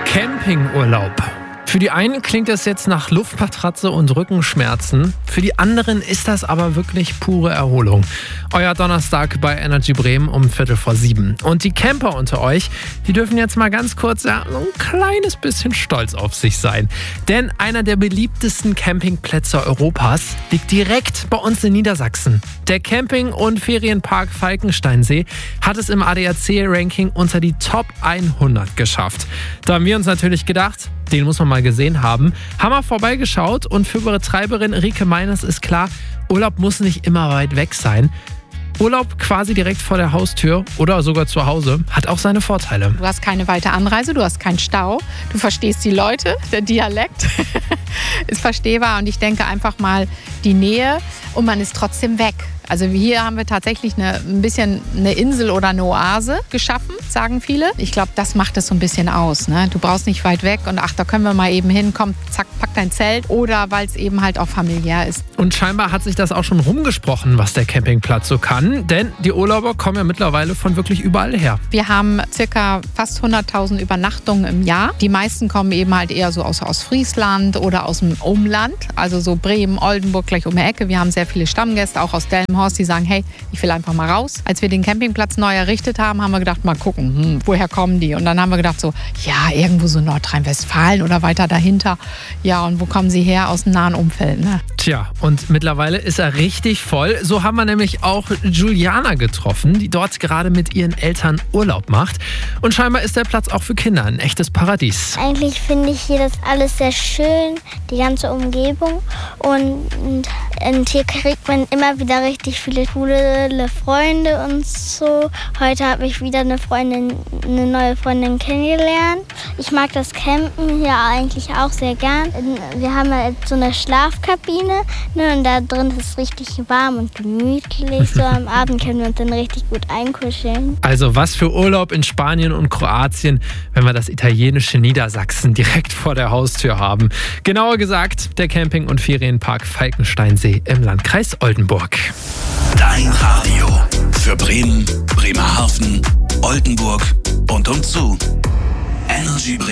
Campingurlaub. Für die einen klingt es jetzt nach Luftmatratze und Rückenschmerzen. Für die anderen ist das aber wirklich pure Erholung. Euer Donnerstag bei Energy Bremen um 6:15. Und die Camper unter euch, die dürfen jetzt mal ganz kurz so ein kleines bisschen stolz auf sich sein. Denn einer der beliebtesten Campingplätze Europas liegt direkt bei uns in Niedersachsen. Der Camping- und Ferienpark Falkensteinsee hat es im ADAC-Ranking unter die Top 100 geschafft. Da haben wir uns natürlich gedacht, den muss man mal gesehen haben. Haben wir vorbeigeschaut und für Betreiberin Rike Meiners ist klar, Urlaub muss nicht immer weit weg sein. Urlaub quasi direkt vor der Haustür oder sogar zu Hause hat auch seine Vorteile. Du hast keine weite Anreise, du hast keinen Stau, du verstehst die Leute, der Dialekt ist verstehbar und ich denke einfach mal die Nähe und man ist trotzdem weg. Also hier haben wir tatsächlich ein bisschen eine Insel oder eine Oase geschaffen, sagen viele. Ich glaube, das macht es so ein bisschen aus. Ne? Du brauchst nicht weit weg und ach, da können wir mal eben hin, komm, zack, pack dein Zelt. Oder weil es eben halt auch familiär ist. Und scheinbar hat sich das auch schon rumgesprochen, was der Campingplatz so kann. Denn die Urlauber kommen ja mittlerweile von wirklich überall her. Wir haben circa fast 100.000 Übernachtungen im Jahr. Die meisten kommen eben halt eher so aus Friesland oder aus dem Umland. Also so Bremen, Oldenburg, gleich um die Ecke. Wir haben sehr viele Stammgäste, auch aus Delmenhorst, die sagen, hey, ich will einfach mal raus. Als wir den Campingplatz neu errichtet haben, haben wir gedacht, mal gucken, woher kommen die? Und dann haben wir gedacht so, ja, irgendwo so Nordrhein-Westfalen oder weiter dahinter. Ja, und wo kommen sie her? Aus dem nahen Umfeld, ne? Tja, und mittlerweile ist er richtig voll. So haben wir nämlich auch Juliana getroffen, die dort gerade mit ihren Eltern Urlaub macht. Und scheinbar ist der Platz auch für Kinder ein echtes Paradies. Eigentlich finde ich hier das alles sehr schön, die ganze Umgebung. Und hier kriegt man immer wieder richtig viele coole Freunde und so. Heute habe ich wieder eine neue Freundin kennengelernt. Ich mag das Campen hier eigentlich auch sehr gern. Wir haben halt so eine Schlafkabine, ne, und da drin ist es richtig warm und gemütlich. So am Abend können wir uns dann richtig gut einkuscheln. Also was für Urlaub in Spanien und Kroatien, wenn wir das italienische Niedersachsen direkt vor der Haustür haben. Genauer gesagt, der Camping- und Ferienpark Falkensteinsee im Landkreis Oldenburg. Dein Radio für Bremen, Bremerhaven, Oldenburg und umzu. Energy Bremen.